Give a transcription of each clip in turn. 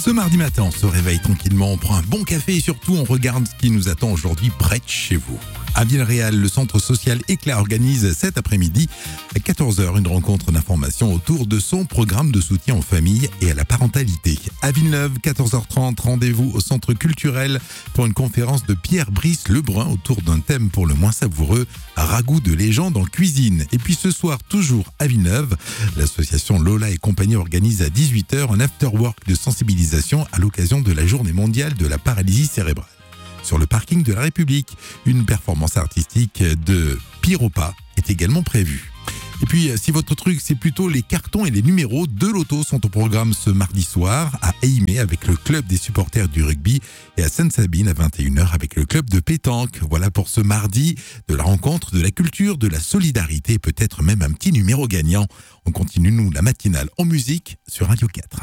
Ce mardi matin, on se réveille tranquillement, on prend un bon café et surtout on regarde ce qui nous attend aujourd'hui près de chez vous. À Villeréal, le centre social Éclat organise cet après-midi à 14h une rencontre d'information autour de son programme de soutien aux familles et à la parentalité. À Villeneuve, 14h30, rendez-vous au centre culturel pour une conférence de Pierre Brice Lebrun autour d'un thème pour le moins savoureux, ragoût de légende en cuisine. Et puis ce soir, toujours à Villeneuve, l'association Lola et compagnie organise à 18h un after-work de sensibilisation à l'occasion de la journée mondiale de la paralysie cérébrale. Sur le parking de la République, une performance artistique de Piropa est également prévue. Et puis, si votre truc, c'est plutôt les cartons et les numéros, 2 lotos sont au programme ce mardi soir à Aimé avec le club des supporters du rugby et à Sainte-Sabine à 21h avec le club de pétanque. Voilà pour ce mardi de la rencontre, de la culture, de la solidarité et peut-être même un petit numéro gagnant. On continue, nous, la matinale en musique sur Radio 4.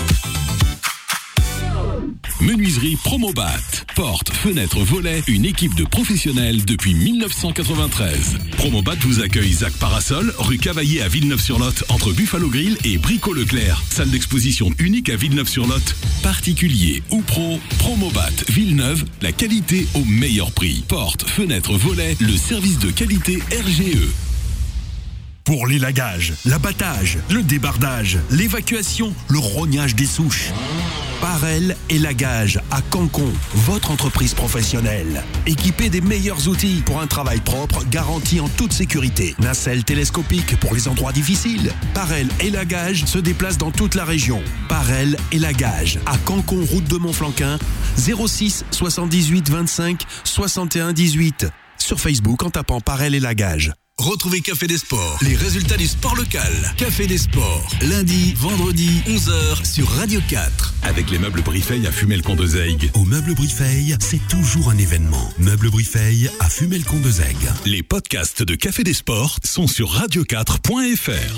Menuiserie Promobat. Portes, fenêtres, volets, une équipe de professionnels depuis 1993. Promobat vous accueille Zac Parasol, rue Cavaillé à Villeneuve-sur-Lot, entre Buffalo Grill et Brico-Leclerc. Salle d'exposition unique à Villeneuve-sur-Lot. Particulier ou pro, Promobat Villeneuve, la qualité au meilleur prix. Portes, fenêtres, volets, le service de qualité RGE. Pour l'élagage, l'abattage, le débardage, l'évacuation, le rognage des souches. Parel Élagage à Cancon, votre entreprise professionnelle. Équipée des meilleurs outils pour un travail propre, garanti en toute sécurité. Nacelle télescopique pour les endroits difficiles. Parel Élagage se déplace dans toute la région. Parel Élagage à Cancon, route de Montflanquin, 06 78 25 61 18. Sur Facebook en tapant Parel Élagage. Retrouvez Café des Sports, les résultats du sport local. Café des Sports, lundi, vendredi, 11h sur Radio 4. Avec les meubles Brifeil à Fumel-Condezaygues. Au Meuble Brifeil, c'est toujours un événement. Meuble Brifeil à Fumel-Condezaygues. Les podcasts de Café des Sports sont sur radio4.fr.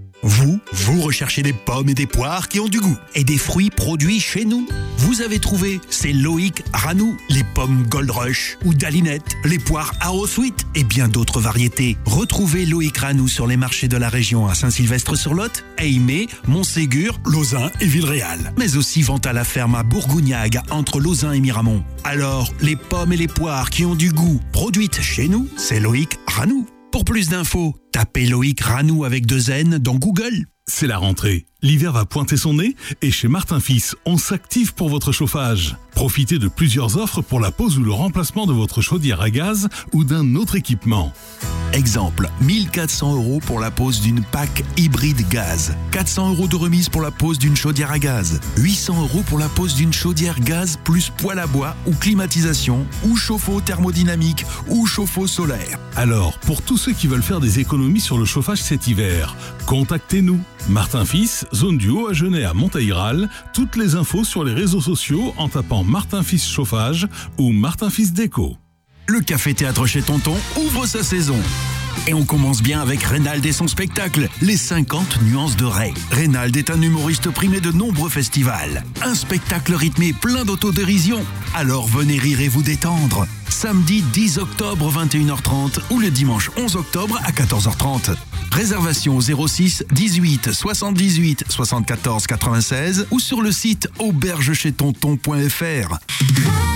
Vous recherchez des pommes et des poires qui ont du goût et des fruits produits chez nous. Vous avez trouvé, c'est Loïc Ranou, les pommes Gold Rush ou Dalinette, les poires Arrow Sweet et bien d'autres variétés. Retrouvez Loïc Ranou sur les marchés de la région à Saint-Sylvestre-sur-Lot, Aimé, Montségur, Lausanne et Villeréal. Mais aussi vente à la ferme à Bourgougnac entre Lausanne et Miramont. Alors, les pommes et les poires qui ont du goût produites chez nous, c'est Loïc Ranou. Pour plus d'infos, tapez Loïc Ranou avec 2 N dans Google. C'est la rentrée. L'hiver va pointer son nez et chez Martin Fils, on s'active pour votre chauffage. Profitez de plusieurs offres pour la pose ou le remplacement de votre chaudière à gaz ou d'un autre équipement. Exemple, 1 400 € pour la pose d'une PAC hybride gaz. 400 € de remise pour la pose d'une chaudière à gaz. 800 € pour la pose d'une chaudière gaz plus poêle à bois ou climatisation ou chauffe-eau thermodynamique ou chauffe-eau solaire. Alors, pour tous ceux qui veulent faire des économies sur le chauffage cet hiver, contactez-nous. Martin Fils, zone du Haut-Agenais à Montaïral. Toutes les infos sur les réseaux sociaux en tapant Martin Fils Chauffage ou Martin Fils Déco. Le café-théâtre chez Tonton ouvre sa saison. Et on commence bien avec Reynald et son spectacle, Les 50 nuances de Ray. Reynald est un humoriste primé de nombreux festivals. Un spectacle rythmé plein d'autodérision. Alors venez rire et vous détendre. Samedi 10 octobre 21h30 ou le dimanche 11 octobre à 14h30. Réservation au 06 18 78 74 96 ou sur le site aubergechez-tonton.fr.